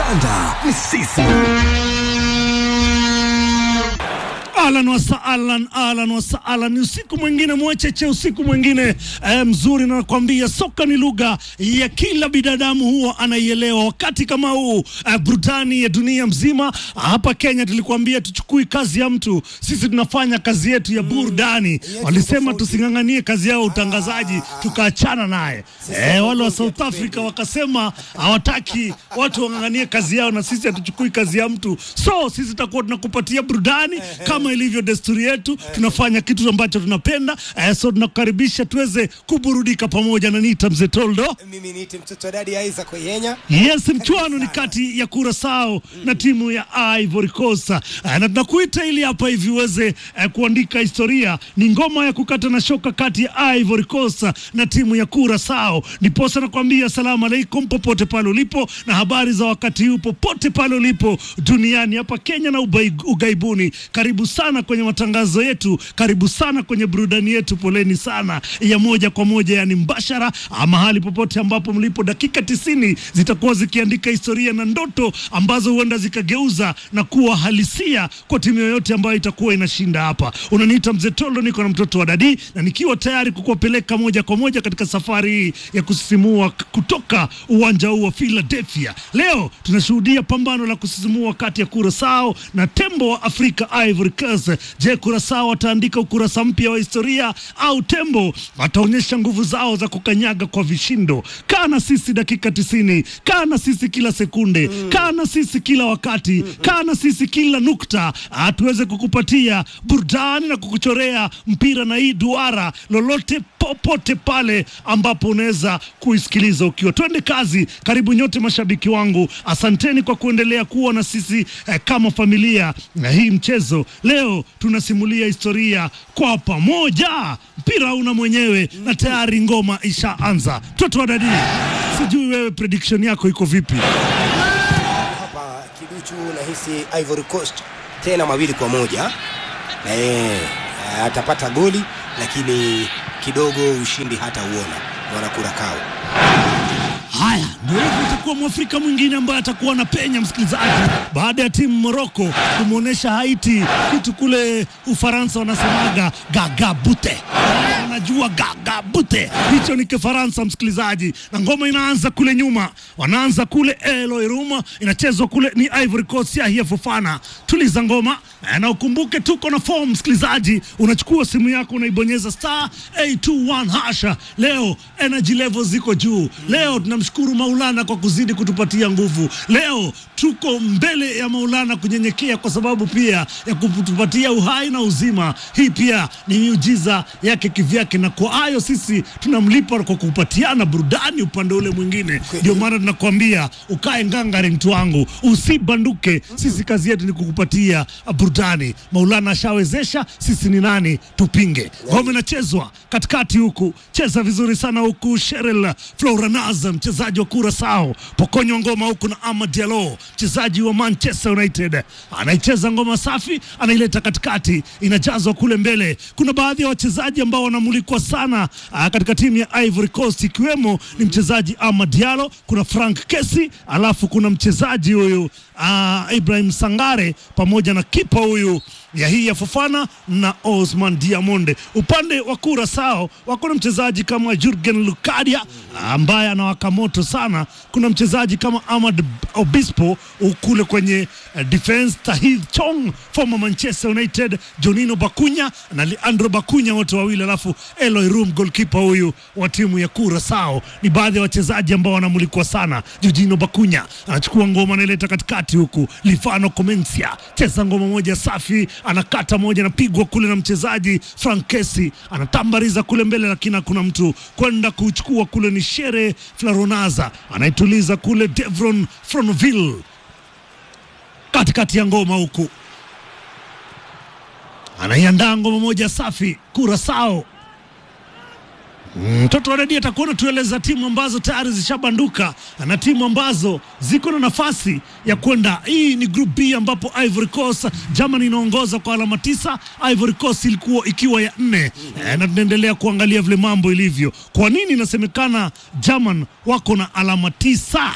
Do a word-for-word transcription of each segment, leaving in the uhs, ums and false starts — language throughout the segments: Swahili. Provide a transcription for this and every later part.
Kandanda ni sisi. Alan wa saalan, alan wa saalan. Usiku mwingine mwecheche, usiku mwingine eh, mzuri, na nakwambia soka ni lugha ya kila binadamu, huwa anaielewa. Wakati kama huu eh, burudani ya dunia mzima. Hapa Kenya tulikuambia tuchukui kazi ya mtu, sisi tunafanya kazi yetu ya burudani. Walisema tusinganganie kazi yao utangazaji, tukaachana naye. Eh, wale wa South Africa wakasema hawataki watu wanganganie kazi yao, na sisi hatuchukui kazi ya mtu. So sisi tutakuwa tunakupatia burudani kama ilivyo desturi yetu. Tunafanya kitu ambacho tunapenda. Eh, so tunakukaribisha tuweze kuburudika pamoja. Na Nita Mzee Toldo. Mimi ni mtoto dadi Aiza kwa Yenya. Yes, mchuano ni kati ya Curaçao mm. na timu ya Ivory Coast. Eh, na tunakuita ili hapa hivi uweze eh, kuandika historia. Ni ngoma ya kukata na shoka kati ya Ivory Coast na timu ya Curaçao. Niposa nakwambia asalamu alaykum popote pale ulipo, na habari za wakati huu popote pale ulipo duniani, hapa Kenya na ugaibuni. Karibu sana kwenye matangazo yetu, karibu sana kwenye burudani yetu. Poleni sana ya moja kwa moja, yani mbashara, mahali popote ambapo mlipo. Dakika tisini zitakuwa zikiandika historia na ndoto ambazo huenda zikageuza na kuwa halisia kwa timu yoyote ambayo itakuwa inashinda hapa. Unaniita Mzee Toldo, niko na mtoto wa dadi, na nikiwa tayari kukuwapeleka moja kwa moja katika safari hii ya kusisimua kutoka uwanja huu wa Philadelphia. Leo tunashuhudia pambano la kusisimua kati ya Curaçao na tembo wa Afrika Ivory Coast. Je, Curaçao wataandika ukurasa mpya wa historia au tembo wataonyesha nguvu zao za kukanyaga kwa vishindo? Kana sisi dakika tisini, kana sisi kila sekunde, mm. kana sisi kila wakati, mm -hmm. kana sisi kila nukta, atuweze kukupatia burudani na kukuchorea mpira na hii duara lolote popote pale ambapo unaweza kuisikiliza ukiwa. Twende kazi. Karibu nyote mashabiki wangu, asanteni kwa kuendelea kuwa na sisi eh, kama familia. Na hii mchezo leo tunasimulia historia kwa pamoja. Mpira una mwenyewe na tayari ngoma ishaanza. Toto wa dadi, sijui wewe prediction yako iko vipi? Hapa kiduchu nahisi Ivory Coast tena mawili kwa moja. Eh, atapata goli lakini kidogo ushindi hata uona mwana Curaçao. Haya, ndio itakuwa Mwafrika mwingine ambaye atakuwa na penya, msikilizaji, baada ya timu Morocco kumuonesha Haiti kitu kule Ufaransa wanasemaga gagabute. Wanajua gagabute, hicho ni Kifaransa msikilizaji. Na ngoma inaanza kule nyuma, wanaanza kule Eloy Ruma, inachezwa kule ni Ivory Coast ya Yahia Fofana. Tuliza ngoma, na ukumbuke tuko na form msikilizaji. Unachukua simu yako unaibonyeza star eight two one hasha. Leo energy levels ziko juu. Leo tunamshukuru Maulana kwa kuzidi kutupatia nguvu. Leo tuko mbele ya Maulana kunyenyekea kwa sababu pia ya kutupatia uhai na uzima. Hii pia ni miujiza yake kivyake, na kwa hayo sisi tunamlipa kwa kupatiana burudani upande ule mwingine. Ndio maana tunakwambia ukae ngangari mtu wangu, usibanduke. Sisi kazi yetu ni kukupatia burudani. Maulana ashawezesha, sisi ni nani tupinge? Ngoma inachezwa katikati huku, cheza vizuri sana huku Cheryl Floranaz, mchezaji wa Curaçao. Pokonywa ngoma huku na Amad Diallo, mchezaji wa Manchester United. Anaicheza ngoma safi, anaileta katikati, inajazwa kule mbele. Kuna baadhi ya wachezaji ambao wanamulikwa sana aa, katika timu ya Ivory Coast, ikiwemo ni mchezaji Amad Diallo, kuna Frank Kessie, alafu kuna mchezaji huyu Ibrahim Sangare, pamoja na kipa huyu Yahia Fofana na Osman Diamonde. Upande wa Curaçao wako na mchezaji kama Jurgen Lukadia ambaye anawaka moto sana. Kuna mchezaji kama Ahmad Obispo ukule kwenye uh, defense, Tahith Chong former Manchester United, Jonino Bakunya na Leandro Bakunya, wote wawili, alafu Eloy Rum goalkeeper huyu wa timu ya Curaçao. Ni baadhi ya wachezaji ambao wanamulikwa sana. Jonino Bakunya anachukua ngoma na ileta katikati huku, Lifano Comencia cheza ngoma moja safi, anakata moja na pigwa kule na mchezaji Frank Kessie, anatambariza kule mbele, lakini kuna mtu kwenda kuchukua kule ni Shere Floranaza, anaituliza kule Devron Fronville katikati ya ngoma huku, anaiandaa ngoma moja safi Curaçao. Mtoto wa dadi atakuona tueleza timu ambazo tayari zishabanduka na timu ambazo ziko na nafasi ya kwenda. Hii ni group B ambapo Ivory Coast, Germany inaongoza kwa alama tisa, Ivory Coast ilikuwa ikiwa ya nne. E, na tunaendelea kuangalia vile mambo ilivyo. Kwa nini inasemekana German wako na alama tisa?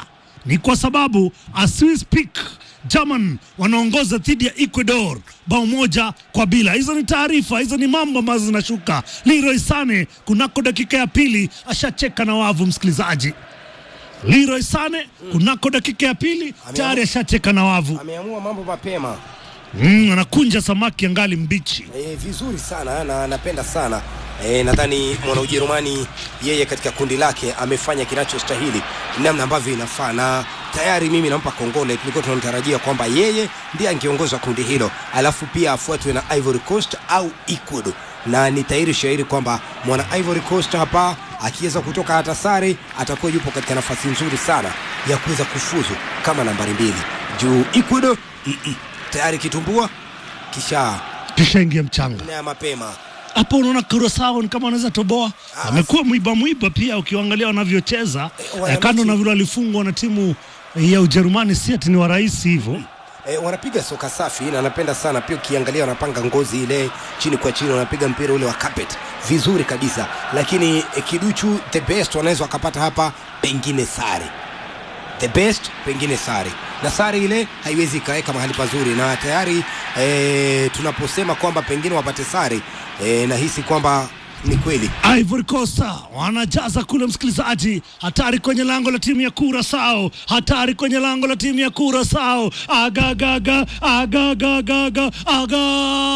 ni kwa sababu a Swiss Peak German wanaongoza dhidi ya Ecuador bao moja kwa bila. Hizo ni taarifa, hizo ni mambo ambazo zinashuka. Leroy Sane kunako dakika ya pili ashacheka na wavu, msikilizaji. Leroy Sane kunako dakika ya pili tayari ashacheka na wavu. Ameamua mambo mapema. Mm, anakunja samaki angali mbichi. E, vizuri sana na napenda sana. E, nadhani mwana Ujerumani yeye katika kundi lake amefanya kinachostahili namna ambavyo inafaa, na tayari mimi nampa kongole. Tulikuwa tunamtarajia kwamba yeye ndiye angeongoza kundi hilo, alafu pia afuatwe na Ivory Coast au Ecuador, na ni tairi shairi kwamba mwana Ivory Coast hapa akiweza kutoka hata sare atakuwa yupo katika nafasi nzuri sana ya kuweza kufuzu kama nambari mbili. Juu Ecuador mm -mm. tayari kitumbua kisha kisha ingia mchanga na mapema. Hapo unaona Curaçao ni kama anaweza toboa. Ah, amekuwa mwiba mwiba pia ukiangalia wanavyocheza. E, kando na vile walifungwa na timu ya Ujerumani, si ati ni wa rais hivyo. E, wanapiga soka safi na napenda sana pia ukiangalia wanapanga ngozi ile chini kwa chini, wanapiga mpira ule wa carpet vizuri kabisa. Lakini e, kiduchu the best wanaweza wakapata hapa pengine sare. The best pengine sare. Na sare ile haiwezi kaeka mahali pazuri, na tayari e, tunaposema kwamba pengine wapate sare e, nahisi kwamba ni kweli. Ivory Coast wanajaza kule, msikilizaji. Hatari kwenye lango la timu ya Curaçao, hatari kwenye lango la timu ya Curaçao. Agagaga agagaga aga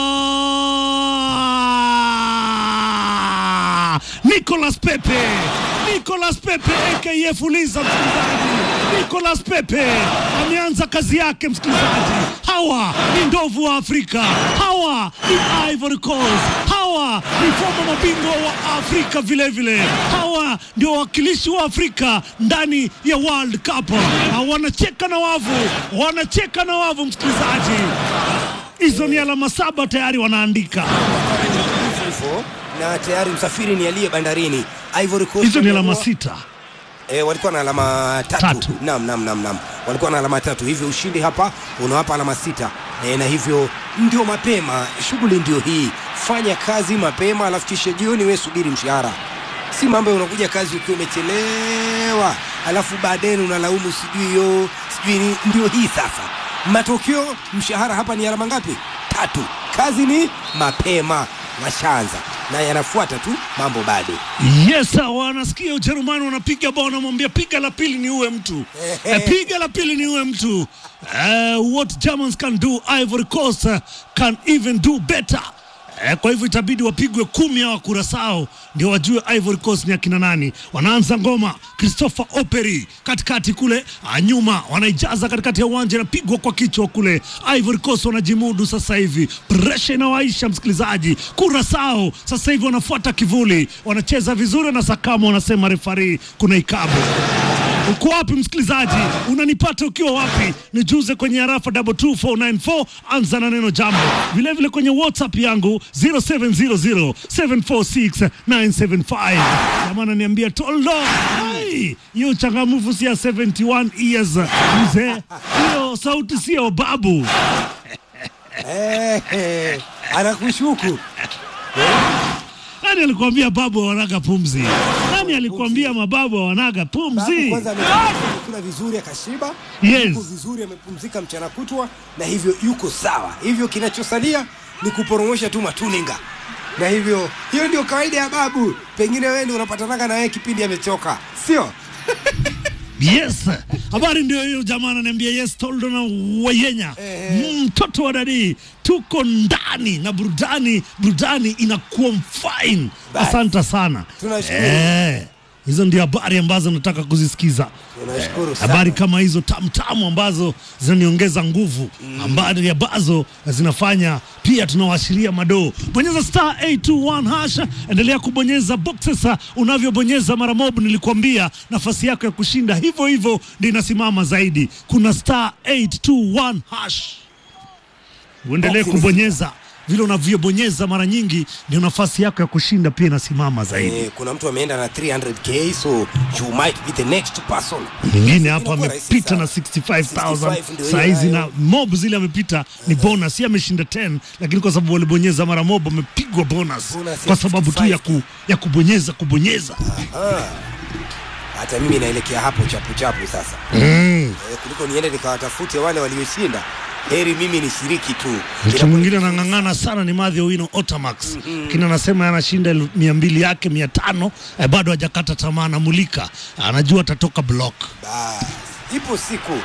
Nicolas Pepe, Nicolas Pepe aka Fuliza, msikilizaji. Nicolas Pepe ameanza kazi yake, msikilizaji. Hawa ni ndovu wa Afrika, hawa ni Ivory Coast, hawa ni former mabingwa wa Afrika vile vile, hawa ndio wakilishi wa Afrika ndani ya World Cup. Wanacheka na wavu, wanacheka na wavu, msikilizaji. Hizo ni alama saba tayari wanaandika. Na tayari msafiri ni aliye bandarini. Ivory Coast hizo ni alama sita. E, walikuwa na alama tatu. tatu. Naam naam naam naam. Walikuwa na alama tatu. Hivyo ushindi hapa unawapa alama sita. E, na hivyo ndio mapema, shughuli ndio hii. Fanya kazi mapema alafu kisha jioni wewe subiri mshahara. Si mambo unakuja kazi ukiwa umechelewa, alafu baadaye unalaumu sijui yo, sijui ndio hii sasa. Matokeo mshahara hapa ni alama ngapi? Tatu. Kazi ni mapema, washaanza na yanafuata tu mambo bado. Yes, wanasikia Ujerumani wanapiga bao, namwambia piga la pili ni uwe mtu. e, piga la pili ni uwe mtu. uh, what Germans can do, Ivory Coast uh, can even do better. E, kwa hivyo itabidi wapigwe kumi ya Curaçao ndio wajue Ivory Coast ni akina nani. Wanaanza ngoma Christopher Operi katikati kule, nyuma wanaijaza katikati ya uwanja, napigwa kwa kichwa kule. Ivory Coast wanajimudu sasa hivi, pressure inawaisha, msikilizaji. Curaçao sasa hivi wanafuata kivuli, wanacheza vizuri na sakamo, wanasema referee kuna ikabu. Uko wapi msikilizaji? Unanipata ukiwa wapi? Nijuze kwenye arafa double two four nine four, anza na neno jambo. Vile vile kwenye WhatsApp yangu zero seven zero zero seven four six nine seven five. Jamani niambia tolo. Hai, hiyo changamufu si ya seventy one years mzee. Hiyo sauti sio babu. Eh, eh, anakushuku. Nani alikwambia babu wanaga pumzi? Nani alikwambia mababu wanaga pumzi? Kwanza amekula vizuri akashiba, yes. Yuko vizuri amepumzika mchana kutwa na hivyo yuko sawa. Hivyo kinachosalia ni kuporomosha tu matuninga. Na hivyo hiyo ndio kawaida ya babu. Pengine wewe ndio unapatanaga na yeye kipindi amechoka, sio? Yes, habari ndio hiyo jamaa ananiambia yes Toldo na Wayenya. Mtoto wa dadi, tuko ndani na burudani, burudani inakuwa fine. Asante sana. Tunashukuru. Eh, hizo ndio habari ambazo nataka kuzisikiza. Tunashukuru sana. Habari kama hizo tamtamu ambazo zinaniongeza nguvu, mm. habari ambazo zinafanya pia tunawashiria madoo. Bonyeza star eight two one hash, endelea kubonyeza boxes unavyobonyeza mara mob. Nilikwambia nafasi yako ya kushinda hivyo hivyo ndio inasimama zaidi. Kuna star eight two one hash. Uendelee kubonyeza vile unavyobonyeza mara nyingi ndio nafasi yako ya kushinda pia inasimama zaidi. Eh, kuna mtu ameenda na three hundred K, so you might be the next person. Mwingine hapa amepita na sixty-five thousand saizi, na mob zile amepita ni bonus. Si ameshinda ten, lakini kwa sababu walibonyeza mara mob amepigwa bonus, bonus kwa sababu tu ya, ku, ya kubonyeza kubonyeza. Aha. hata mimi naelekea hapo chapu chapu sasa. Mm. E, kuliko niende nikawatafute wale walioshinda. Heri mimi nishiriki tu. Mtu mwingine anang'ang'ana sana ni Mathew Owino Otamax. Mm-hmm. Kina anasema anashinda mia mbili yake mia tano, eh, bado hajakata tamaa, anamulika. Anajua atatoka block. Bas, ipo siku.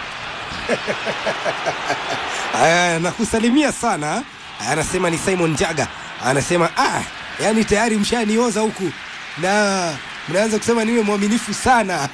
Aya, nakusalimia sana. Anasema ni Simon Jaga. Anasema ah, yani tayari mshanioza huku na mnaanza kusema niwe mwaminifu sana.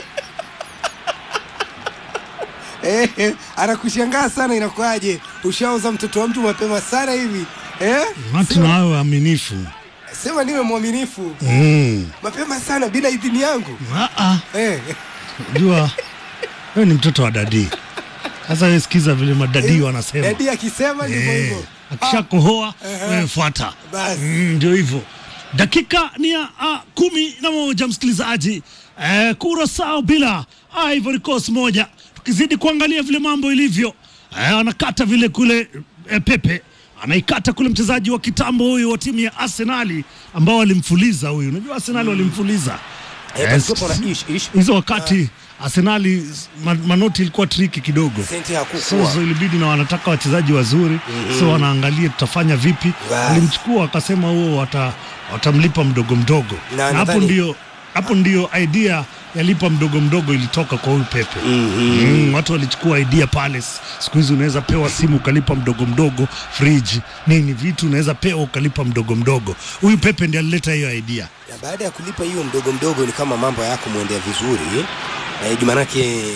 Eh, eh, anakushangaa sana inakuaje? Ushaoza mtoto wa mtu mapema sana hivi. Eh? Watu na wao waaminifu. Sema niwe mwaminifu. Mm. Mapema sana bila idhini yangu. Ah ah. Eh. Jua wewe ni mtoto wa dadi. Sasa wewe sikiza vile madadi eh, wanasema. Dadi akisema ndivyo eh, hivyo. Akishakohoa wewe fuata. Mm, ndio hivyo. Dakika ni ya uh, kumi na moja msikilizaji. Eh, Curaçao bila Ivory Coast moja. Tukizidi kuangalia vile mambo ilivyo. Eh, anakata vile kule eh, Pepe. Anaikata kule mchezaji wa kitambo huyu wa timu ya Arsenal ambao walimfuliza huyu. Unajua Arsenal walimfuliza. Hizo wakati Arsenal manoti ilikuwa triki kidogo. So, so ilibidi na wanataka wachezaji wazuri. Mm-hmm. So wanaangalia tutafanya vipi. Walimchukua akasema huo wata, watamlipa mdogo mdogo. Na, na hapo ndio hapo ndio idea ya lipa mdogo mdogo ilitoka kwa huyu Pepe. Mm-hmm. Mm, watu walichukua idea pale. Siku hizi unaweza pewa simu ukalipa mdogo mdogo, fridge, nini vitu unaweza pewa ukalipa mdogo mdogo. Huyu Pepe ndiye alileta hiyo idea. Ya baada ya kulipa hiyo mdogo mdogo ni kama mambo yako muendea vizuri. Eh, jumanake eh,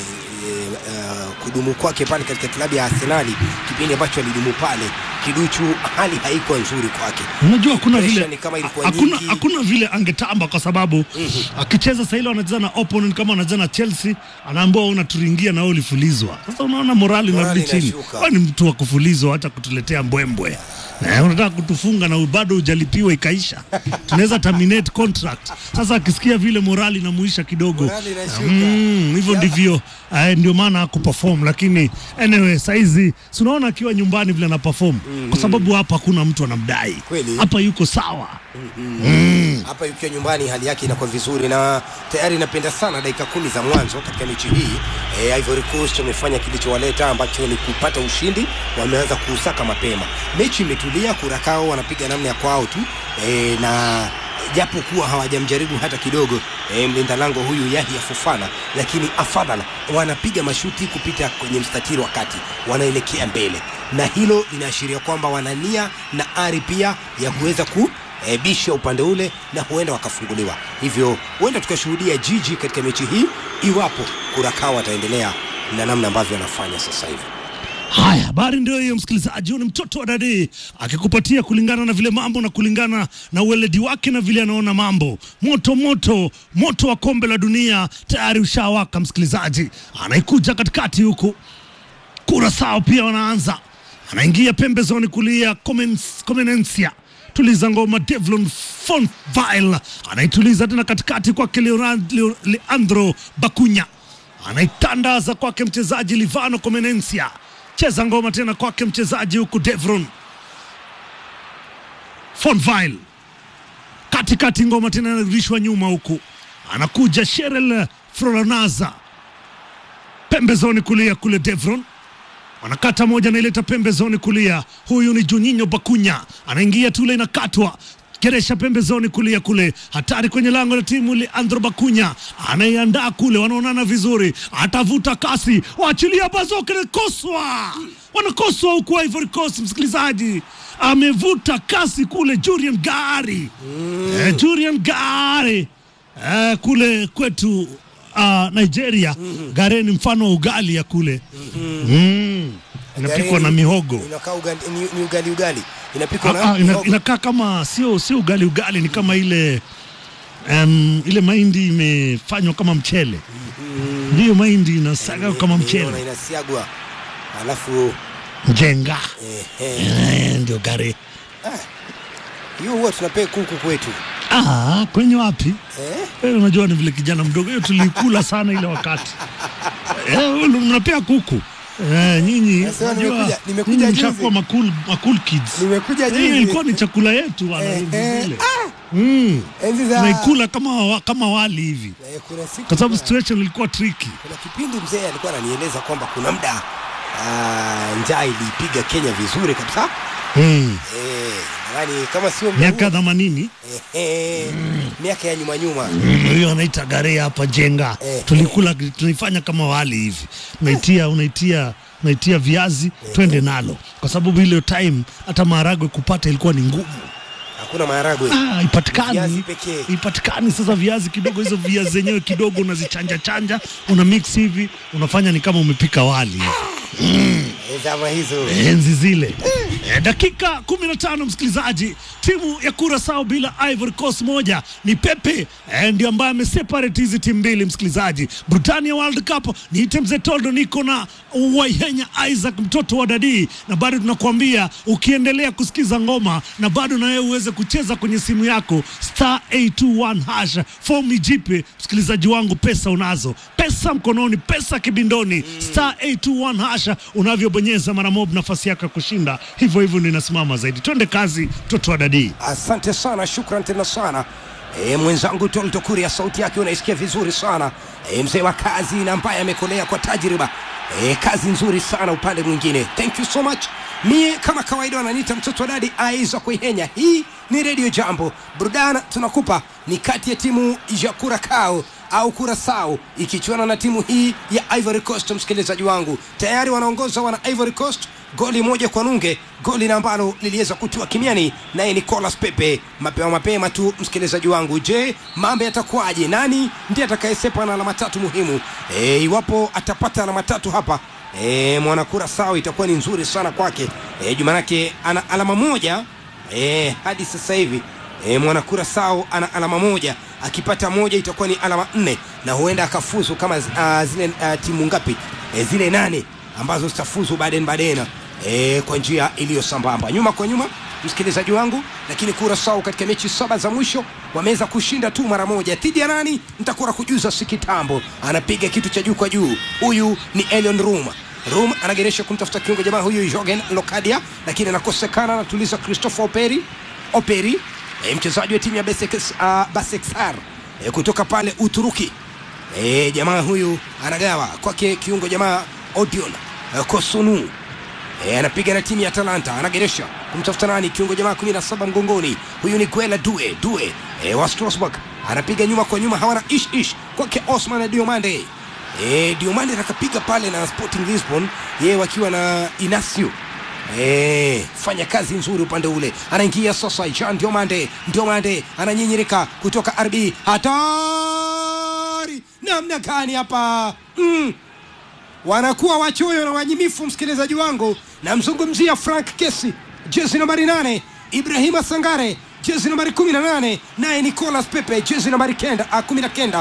uh, kudumu kwake pale katika klabu ya Arsenal kipindi ambacho alidumu pale kiduchu hali haikuwa nzuri kwake. Unajua kuna vile hakuna hakuna vile angetamba kwa sababu mm-hmm. akicheza sasa ile anacheza na opponent kama anacheza na Chelsea anaambiwa unaturingia na wewe ulifulizwa. Sasa unaona morali inarudi chini. Wewe ni mtu wa kufulizwa hata kutuletea mbwembwe. Na unataka kutufunga na bado hujalipiwa ikaisha. Tunaweza terminate contract. Sasa akisikia vile morali inamuisha kidogo. Mm, hivyo ndivyo uh, ndio maana hakuperform, lakini anyway saizi tunaona akiwa nyumbani vile ana perform. Mm-hmm. Kwa sababu hapa hakuna mtu anamdai. Hapa yuko sawa. Mm-hmm. Mm. Hapa yuko nyumbani hali yake inakuwa vizuri na tayari napenda sana dakika kumi za mwanzo katika mechi hii. E, Ivory Coast wamefanya kilichowaleta ambacho ni kupata ushindi, wameanza kusaka mapema. Mechi imetulia, Curaçao wanapiga namna ya kwao tu. E, na japo kuwa hawajamjaribu hata kidogo e, mlinda lango huyu Yahya Fofana, lakini afadhali wanapiga mashuti kupita kwenye mstatiri wa kati, wanaelekea mbele. Na hilo linaashiria kwamba wanania na ari pia ya kuweza ku E, bisha upande ule na huenda wakafunguliwa. Hivyo huenda tukashuhudia jiji katika mechi hii iwapo Curaçao ataendelea na namna ambavyo anafanya sasa hivi. Haya, habari ndio hiyo msikilizaji. Ni mtoto wa dadi akikupatia kulingana na vile mambo na kulingana na ueledi wake na vile anaona mambo. Moto moto moto wa kombe la dunia tayari ushawaka msikilizaji. Anaikuja katikati huku. Curaçao pia wanaanza. Anaingia pembezoni kulia Comenencia. Tuliza ngoma Devlon Fonville. Anaituliza tena katikati kwake Leandro Bakunya. Anaitandaza kwake mchezaji Livano Comenencia. Cheza ngoma tena kwake mchezaji huku Devlon Fonville. Katikati ngoma tena inarudishwa nyuma huku. Anakuja Cheryl Frolanaza. Pembezoni kulia kule Devlon. Wanakata moja na ileta pembezoni kulia. Huyu ni Juninho Bakunya. Anaingia tule inakatwa. Keresha pembezoni kulia kule. Hatari kwenye lango la timu Leandro Bakunya. Anaiandaa kule, wanaonana vizuri. Atavuta kasi. Waachilia Bazoka na koswa. Wanakoswa huku Ivory Coast msikilizaji. Amevuta kasi kule Julian Gari. Mm. Eh, Julian Gari. Eh, kule kwetu Uh, Nigeria. Mm-hmm. Gare ni mfano wa ugali ya kule. Mm-hmm. Mm. Inapikwa na mihogo. Inakaa ugali, ni, ni ugali ugali. Inapikwa na ah, ina, inakaa kama sio sio ugali ugali, ni kama ile um, ile mahindi imefanywa kama mchele. Mm-hmm. Ndio mahindi inasaga kama mchele. Na inasiagwa. Alafu mjenga. Eh, eh. Ndio gare. Ah. Hiyo huwa tunapea kuku kwetu. Ah, kwenye wapi? Eh? Eh, unajua ni vile kijana mdogo. Hiyo tulikula sana ile wakati. Eh, mnapea kuku. Eh, nyinyi nimekuja nimekuja juzi. Mshakuwa makul makul kids. Nimekuja juzi. Eh, ilikuwa ni chakula yetu wana eh, vile. Ah! Mm. Enzi za Tunaikula kama wa- kama wali hivi. eh, kuna siku Kwa sababu kuna- situation ilikuwa tricky. kuna kipindi mzee alikuwa ananieleza kwamba kuna muda uh, njaa ilipiga Kenya vizuri kabisa. Mm. Eh, nadhani kama sio muda Miaka huo, themanini. eh, eh, miaka ya nyuma nyuma. Mm, hiyo anaita garea hapa Jenga. Eh, Tulikula tunaifanya kama wali hivi. Unaitia unaitia unaitia viazi twende nalo. Kwa sababu ile time hata maharagwe kupata ilikuwa ni ngumu. Hakuna maharagwe. Ah, Viazi ipatikani. pekee. Ipatikani sasa viazi kidogo, hizo viazi zenyewe kidogo unazichanja chanja, una mix hivi, unafanya ni kama umepika wali. Eh, zama hizo. Enzi zile. E, dakika kumi na tano msikilizaji, timu ya Curaçao bila Ivory Coast moja. Ni Pepe e, ndio ambaye ameseparate hizi timu mbili msikilizaji. Britannia World Cup ni Temze Toldo, niko na Waihenya Isaac mtoto wa Dadi, na bado tunakuambia ukiendelea kusikiza ngoma na bado na wewe uweze kucheza kwenye simu yako star eight two one hash fomi jipe. Msikilizaji wangu, pesa unazo, pesa mkononi, pesa kibindoni. Star eight two one hash unavyobonyeza mara mob, nafasi yako ya kushinda hivyo hivyo ninasimama zaidi. Twende kazi mtoto wa Dadi. Asante sana, shukran tena sana. E, mwenzangu Tolto Kuria, sauti yake unaisikia vizuri sana. E, mzee wa kazi na ambaye amekolea kwa tajriba. E, kazi nzuri sana upande mwingine. Thank you so much. Mie kama kawaida wananiita mtoto wa Dadi, Aiza Kuihenya. Hii ni Radio Jambo. Burudana tunakupa ni kati ya timu ya Curaçao au Curaçao ikichuana na timu hii ya Ivory Coast. Msikilizaji wangu, tayari wanaongoza wana Ivory Coast goli moja kwa nunge, goli na ambalo liliweza kutua kimiani naye Nicolas Pepe mapema mapema tu. Msikilizaji wangu, je, mambo yatakuwaje? Nani ndiye atakayesepa na alama tatu muhimu? E, iwapo atapata alama tatu hapa, e, mwana Curaçao itakuwa ni nzuri sana kwake. E, jumanake ana alama moja e, hadi sasa hivi. E, mwana Curaçao ana alama moja, akipata moja itakuwa ni alama nne na huenda akafuzu kama uh, zile uh, timu ngapi? E, zile nane ambazo zitafuzu Baden Baden e, kwa njia iliyo sambamba, nyuma kwa nyuma msikilizaji wangu. Lakini Curaçao katika mechi saba za mwisho wameweza kushinda tu mara moja. Dhidi ya nani? Nitakuwa kujuza sikitambo. Anapiga kitu cha juu kwa juu, huyu ni Elion Ruma. Rum anageresha kumtafuta kiungo jamaa huyu Jorgen Lokadia, lakini anakosekana. Anatuliza Christopher Operi Operi e, mchezaji wa timu ya Besiktas uh, Basaksehir e, kutoka pale Uturuki. E, jamaa huyu anagawa kwake kiungo jamaa Odion uh, Kosunu e, anapiga na timu ya Atalanta. Anageresha kumtafuta nani? Kiungo jamaa kumi na saba mgongoni, huyu ni Guela Due Due e, wa Strasbourg. Anapiga nyuma kwa nyuma, hawana ish ish kwake Osman Diomande. E, Diomande akapiga pale na Sporting Lisbon, yeye wakiwa na Inacio. Eh, fanya kazi nzuri upande ule. Anaingia sasa Jean Diomande. Diomande ananyinyirika kutoka R B. Hatari! Namna gani hapa? Mm. Wanakuwa wachoyo na wanyimifu msikilizaji wangu. Namzungumzia Frank Kesi, jezi nambari nane, Ibrahima Sangare, jezi nambari kumi na nane, naye Nicolas Pepe, jezi nambari kenda, ah, kumi na kenda.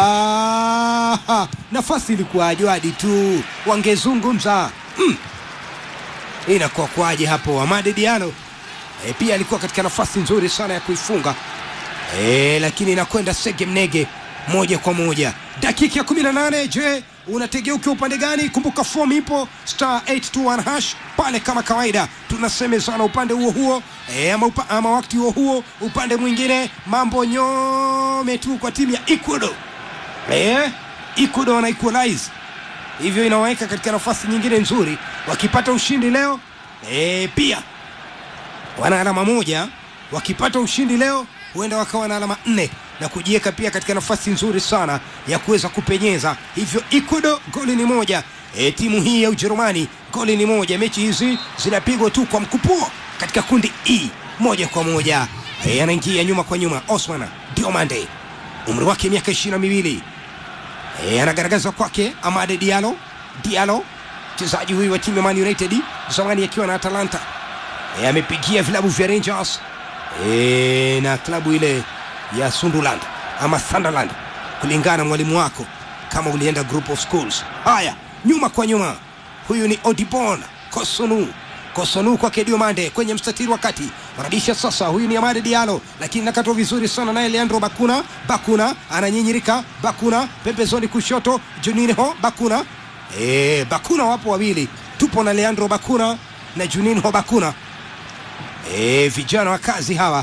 Ah, nafasi ilikuwa ajwadi tu, wangezungumza. Mm. Inakuwa kwaje hapo? Amade Diallo e, pia alikuwa katika nafasi nzuri sana ya kuifunga e, lakini inakwenda Sege Mnege moja kwa moja. Dakika ya kumi na nane. Je, unategeuka upande gani? Kumbuka form ipo star eight two one hash pale kama kawaida. Tunasemezana upande huo huo e, ama, upa, ama wakati huo huo upande mwingine mambo nyome tu kwa timu ya Ecuador. E, Ecuador wana equalize, hivyo inawaweka katika nafasi nyingine nzuri. Wakipata ushindi leo e, pia wana alama moja. Wakipata ushindi leo huenda wakawa na alama nne na kujiweka pia katika nafasi nzuri sana ya kuweza kupenyeza. Hivyo Ecuador goli ni moja, e, timu hii ya Ujerumani goli ni moja. Mechi hizi zinapigwa tu kwa mkupuo katika kundi E moja kwa moja. E, anaingia nyuma kwa nyuma Osman Diomande, umri wake miaka ishirini na miwili. E, anagaragaza kwake Amade Diallo. Diallo mchezaji huyu wa timu ya Man United zamani akiwa na Atalanta. E, amepigia vilabu vya Rangers e, na klabu ile ya Sunderland ama Sunderland kulingana na mwalimu wako kama ulienda group of schools. Haya, nyuma kwa nyuma, huyu ni Odibon Kosunu. Kosunu kwa Diomande kwenye mstatiri wa kati. Wanabisha sasa, huyu ni Amade Diallo, lakini nakatwa vizuri sana naye Leandro Bakuna. Bakuna ananyinyirika, Bakuna pembezoni kushoto, Juninho Bakuna. Eh, Bakuna wapo wawili. Tupo na Leandro Bakuna na Juninho Bakuna. Eh, vijana wa kazi hawa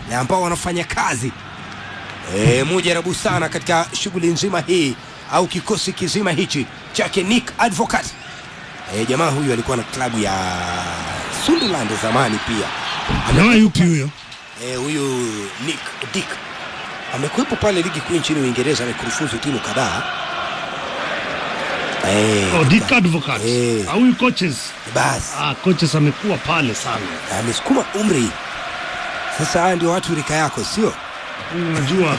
na ambao wanafanya kazi e, mujarabu sana katika shughuli nzima hii au kikosi kizima hichi chake Nick Advocaat. E, jamaa huyu alikuwa na klabu ya Sunderland zamani pia. Jamaa yupi huyo? Eh, huyu Nick Dick amekuwepo pale ligi kuu nchini Uingereza, amekurufuzu timu kadhaa. Eh, oh, Dick Advocaat. Eh. Au huyu coaches? Bas. Ah, coaches amekuwa pale sana. Amesukuma umri. Sasa ndio watu rika yako, sio? Unajua.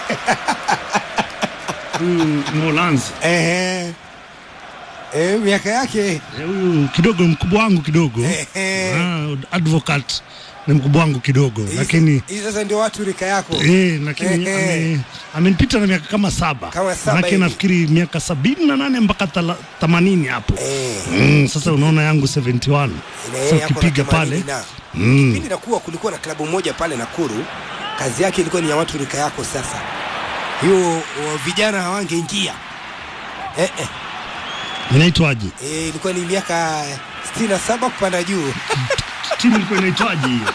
Mm, Molanzi. Eh. Eh, miaka yake huyu kidogo mkubwa wangu kidogo. Ah, Advocaat ni mkubwa wangu kidogo, Isa, lakini hizo sasa ndio watu rika yako. Eh, lakini ame, amenipita na miaka kama saba. Kama saba. Lakini nafikiri miaka sabini na nane mpaka themanini hapo. Eh. Mm, sasa unaona yangu seventy one. Sasa ukipiga pale. Mm. Kipindi nakuwa kulikuwa na klabu moja pale Nakuru. Kazi yake ilikuwa ni ya watu rika yako sasa. Hiyo vijana hawangeingia. Eh eh. Inaitwaje? Eh, ilikuwa ni miaka sitini na saba kupanda juu. Timu ilikuwa inaitwaje hiyo?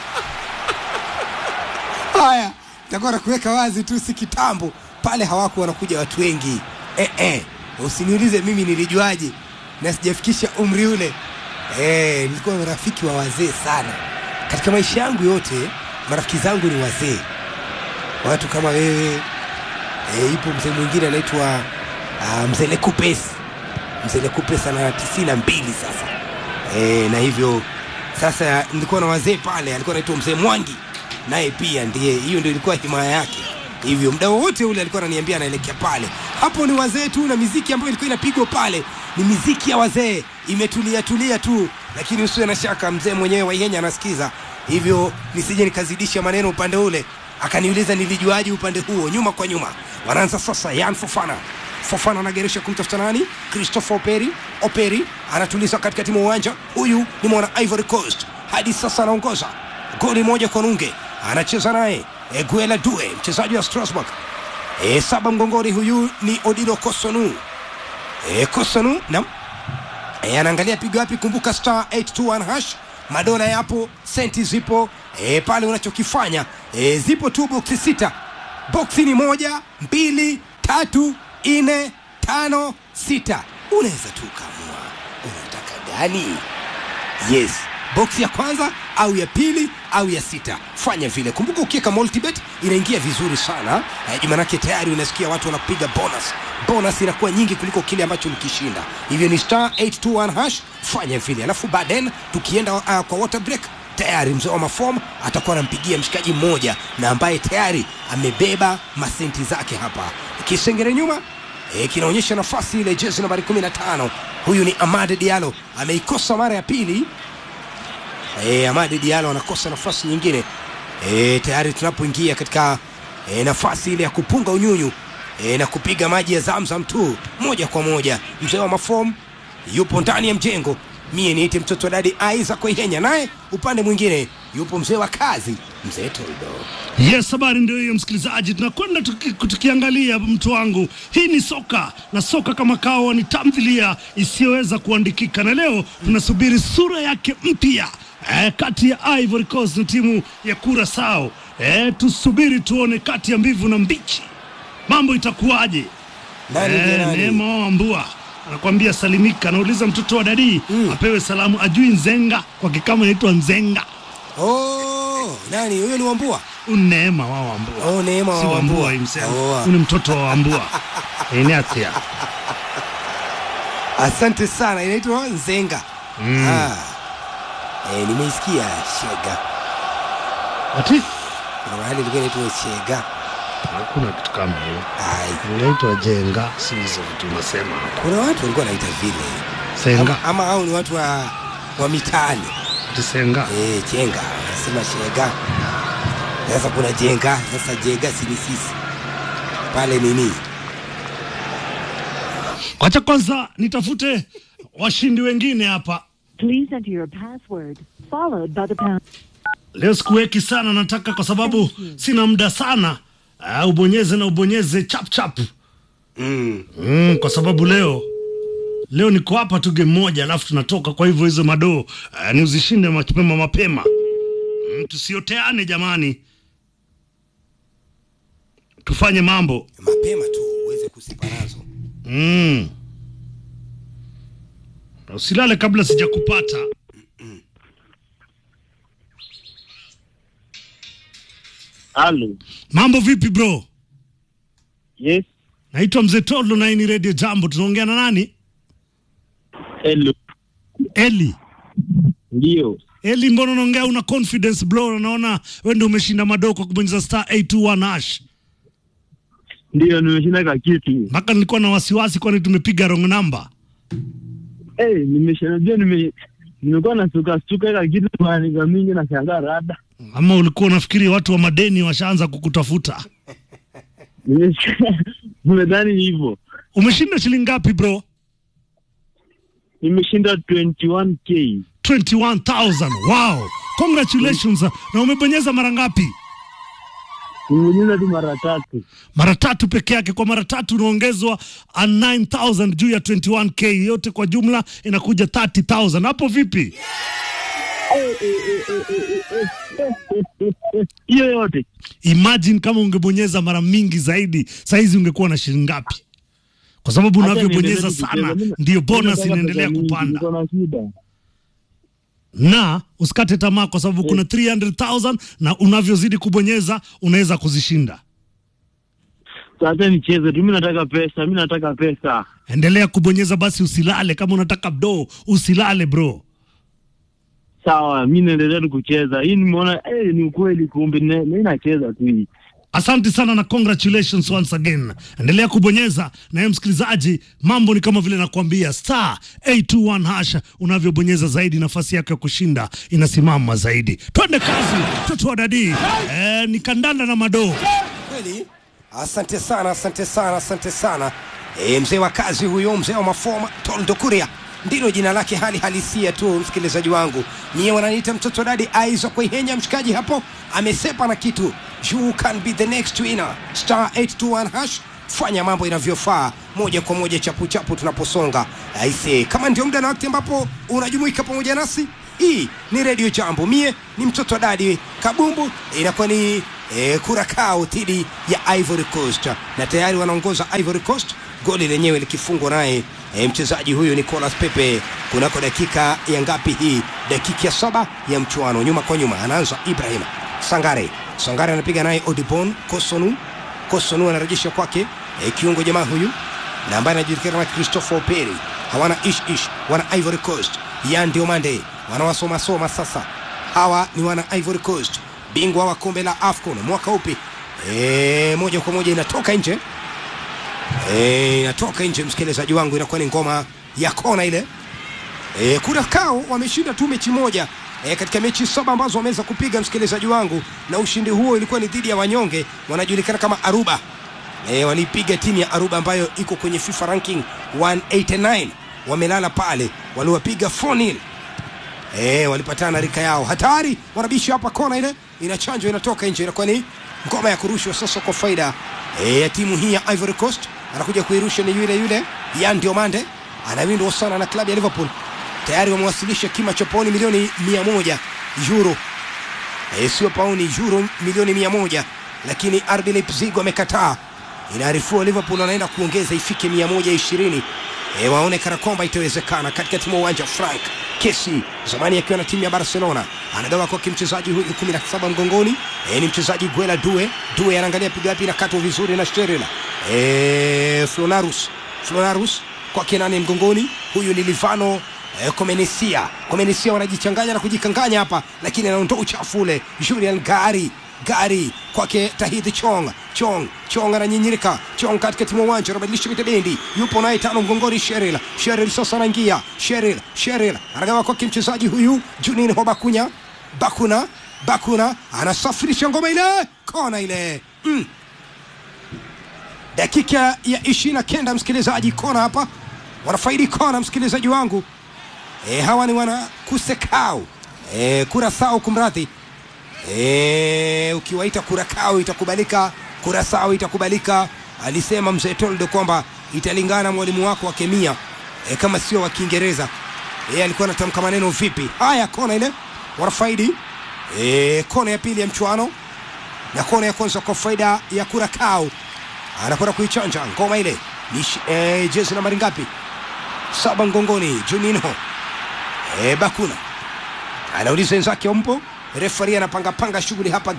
Haya, nitakuwa nakuweka wazi tu, si kitambo pale hawaku wanakuja watu wengi. Eh eh, usiniulize mimi nilijuaje na sijafikisha umri ule. Eh, nilikuwa rafiki wa wazee sana. Katika maisha yangu yote, marafiki zangu ni wazee. Watu kama wewe. Eh, ipo mzee mwingine anaitwa uh, Mzee Lekupes. Mzee Lekupes ana tisini na mbili sasa. Eh, na hivyo sasa nilikuwa na wazee pale, alikuwa anaitwa Mzee Mwangi. Naye pia ndiye, hiyo ndio ilikuwa himaya yake. Hivyo muda wote ule alikuwa ananiambia anaelekea pale. Hapo ni wazee tu, na muziki ambayo ilikuwa inapigwa pale ni muziki ya wazee, imetulia tulia tu, lakini usiwe na shaka mzee mwenyewe wa Ihenya anasikiza. Hivyo nisije nikazidisha maneno upande ule. Akaniuliza nilijuaje upande huo, nyuma kwa nyuma. Wanaanza sasa Yan Fofana. Fofana anageresha kumtafuta nani? Christopher Operi. Operi anatuliza katikati mwa uwanja. Huyu ni mwana Ivory Coast. Hadi sasa anaongoza goli moja kwa nunge. Anacheza naye Eguela Due, mchezaji wa Strasbourg. E, saba mgongoni huyu ni Odilo Kosonu. E, Kosonu nam. E, anaangalia pigo wapi, kumbuka star eight two one hash. Madola yapo, senti zipo. E, pale unachokifanya e, zipo tu boxi sita. Boxi ni moja, mbili, tatu, ine, tano, sita. Unaweza tu kamua unataka gani? Yes, boxi ya kwanza au ya pili au ya sita, fanya vile. Kumbuka ukiweka multibet inaingia vizuri sana. E, manake tayari unasikia watu wanapiga bonus. Bonus inakuwa nyingi kuliko kile ambacho ulikishinda. Hivyo ni star eight two one hash, fanya vile. Alafu baadaye tukienda uh, kwa water break, tayari mzee wa maform atakuwa anampigia mshikaji mmoja na ambaye tayari amebeba masenti zake hapa. Kisengere nyuma e, kinaonyesha nafasi ile jezi nambari kumi na tano. Huyu ni Amad Diallo, ameikosa mara ya pili. E, Amad Diallo anakosa nafasi nyingine. E, tayari tunapoingia katika e, nafasi ile ya kupunga unyunyu e, na kupiga maji ya Zamzam tu moja kwa moja. Mzee wa maform yupo ndani ya mjengo. Mie niite mtoto wa dadi Isaac Ihenya, naye upande mwingine yupo mzee wa kazi, mzee Toldo. Yes, habari ndio hiyo msikilizaji, tunakwenda tuki, tukiangalia mtu wangu. Hii ni soka, na soka kama kawa ni tamthilia isiyoweza kuandikika, na leo tunasubiri sura yake mpya eh, kati ya Ivory Coast na timu ya Curaçao. Eh, tusubiri tuone kati ya mbivu na mbichi mambo itakuwaje. Nani eh, nani? Neema Wambua anakuambia salimika, anauliza mtoto wa dadi mm. apewe salamu, ajui Nzenga kwa kikama inaitwa Nzenga. Oh, nani huyo? Ni Wambua? Neema wa Wambua. Oh, Neema wa si Wambua imsema. Oh. Ni mtoto wa Wambua. Enatia. Asante sana, inaitwa Nzenga. Mm. Ah. Eh, nimeisikia Shega. Ati? Kuna mahali ilikuwa inaitwa Shega. Hakuna kitu kama hiyo. Ai, inaitwa Jenga, si hizo vitu unasema. Kuna watu walikuwa wanaita vile. Senga. Ama, ama hao ni watu wa wa mitaani. Tisenga. Eh, Jenga, nasema Shega. Sasa kuna Jenga, sasa Jenga si ni sisi. Pale nini? Wacha kwanza nitafute washindi wengine hapa. Please enter your password followed by the pound. Leo sikuweki sana, nataka kwa sababu sina muda sana. Uh, ubonyeze na ubonyeze chap chap. Mm. Mm, kwa sababu leo leo niko hapa tu game moja alafu tunatoka, kwa hivyo hizo madoo uh, ni uzishinde mapema mapema. Mm, tusioteane jamani. Tufanye mambo mapema tu uweze kusipa nazo. Mm. Usilale kabla sijakupata. Halo. Mambo vipi bro? Yes. Naitwa Mzee Tolo na hii ni Radio Jambo. Tunaongea na nani? Hello. Eli. Ndio. Eli, mbona unaongea una confidence bro? Naona wewe ndio umeshinda madoko kubonyeza star eight two one hash. Ndio nimeshinda ka kitu. Maka nilikuwa na wasiwasi kwani tumepiga wrong number. Eh, hey, nimeshinda ndio nime nimekuwa na suka suka ka kitu kwa niga mingi na shangaa rada. Ama ulikuwa unafikiri watu wa madeni washaanza kukutafuta? Nimedhani hivyo. Umeshinda shilingi ngapi bro? Nimeshinda twenty-one K. twenty-one thousand. Wow. Congratulations. Na umebonyeza mara ngapi? Nimebonyeza tu mara tatu. Mara tatu peke yake. Kwa mara tatu unaongezwa nine thousand juu ya twenty-one K. Yote kwa jumla inakuja thirty thousand. Hapo vipi? Hiyo yote. Imagine kama ungebonyeza mara mingi zaidi, saizi ungekuwa na shilingi ngapi? Kwa sababu unavyobonyeza sana ndio bonus inaendelea kupanda. Na usikate tamaa kwa sababu kuna three hundred thousand na unavyozidi kubonyeza unaweza kuzishinda. Sasa nicheze, mimi nataka pesa, mimi nataka pesa. Endelea kubonyeza basi, usilale. Kama unataka do, usilale bro. Sawa, mimi naendelea kucheza. Hii nimeona eh ni ukweli, kumbe mimi nacheza tu hii. Asante sana na congratulations once again. Endelea kubonyeza na msikilizaji, mambo ni kama vile nakwambia, star eight two one hash. Unavyobonyeza zaidi nafasi yako ya kushinda inasimama zaidi. Twende kazi, mtoto wa dadi. Eh, ni kandanda na madoo. Kweli? Asante sana, asante sana, asante sana. E, mzee wa kazi huyo, mzee wa mafoma, Toldo Kuria. Ndilo jina lake hali halisia tu, msikilizaji wangu. Niye wananiita mtoto dadi. Aiza kuihenya mshikaji hapo amesepa na kitu. You can be the next winner. Star eight two one hash. Fanya mambo inavyofaa, moja kwa moja chapu chapu tunaposonga. Aise, kama ndio muda na wakati ambapo unajumuika pamoja nasi, hii ni Radio Jambo. Mie ni mtoto dadi kabumbu. Inakuwa ni e, Curacao dhidi ya Ivory Coast. Na tayari wanaongoza Ivory Coast, goli lenyewe likifungwa naye e, mchezaji huyu Nicolas Pepe kunako dakika ya ngapi hii? Dakika ya saba ya mchuano. Nyuma kwa nyuma anaanza Ibrahim Sangare. Sangare anapiga naye Odibon Kosonu. Kosonu anarejesha kwake e, kiungo jamaa huyu na ambaye anajulikana kama Christopher Peri. Hawana ish ish, wana Ivory Coast. Yan Diomande wanawasoma soma sasa. Hawa ni wana Ivory Coast, bingwa wa kombe la AFCON mwaka upi? E, moja kwa moja inatoka nje. Eh, inatoka nje msikilizaji wangu, inakuwa ni ngoma ya kona ile. Eh, Curacao wameshinda tu mechi moja e, katika mechi saba ambazo wameweza kupiga msikilizaji wangu, na ushindi huo ilikuwa ni dhidi ya wanyonge wanajulikana kama Aruba. E, walipiga timu ya Aruba ambayo iko kwenye FIFA ranking one eighty-nine. Wamelala pale, waliwapiga four nil. Eh, walipatana rika yao. Hatari, wanabishi hapa kona ile, inachanjwa inatoka nje, inakuwa ni ngoma ya kurushwa sasa kwa faida eh, ya timu hii ya Ivory Coast. Anakuja kuirusha ni yule yule Yan Diomande, anawindwa sana na klabu ya Liverpool. Tayari wamewasilisha kima cha pauni milioni mia moja euro. Eh, sio pauni, euro milioni mia moja, lakini R B Leipzig wamekataa. Inaarifiwa Liverpool wanaenda kuongeza ifike mia moja ishirini. Eh, waone kana kwamba itawezekana katika timu uwanja Frank Kesi, zamani akiwa na timu ya Barcelona. Anagawa kwa kimchezaji huyu kumi na saba mgongoni. Eh, ni mchezaji Guela Due. Due anaangalia piga wapi na kato vizuri na Sterling. Eh, Flonarus. Flonarus kwa kinane mgongoni. Huyu ni Livano eh, Comenisia. Comenisia wanajichanganya na kujikanganya hapa, lakini anaondoa uchafu ule. Julian Gari. Gari kwake Tahith Chong. Chong, Chong ananyinyirika. Chong katika timu uwanja anabadilisha vitabendi. Yupo naye tano mgongoni Sheril. Sheril sasa anaingia. Sheril, Sheril anagawa kwa mchezaji huyu Junin Hobakunya. Bakuna, Bakuna anasafirisha ngoma ile. Kona ile. Mm. Dakika ya ishirini na kenda msikilizaji, kona hapa. Wanafaidi kona msikilizaji wangu. E, hawa ni wana Curacao. E, Curacao kumradhi. Eh, ukiwaita Curacao itakubalika, Curacao itakubalika. Alisema mzee Toldo kwamba italingana mwalimu wako wa kemia e, kama sio wa Kiingereza. Eh, alikuwa anatamka maneno vipi? Haya, kona ile wanafaidi. Eh, kona ya pili ya mchuano. na kona ya kwanza kwa faida ya Curacao. Anakwenda kuichanja ngoma ile. Ni eh, jezi nambari ngapi? Saba mgongoni Juninho. Eh, Bakuna anauliza wenzake mpo. Referee anapanga panga shughuli hapa.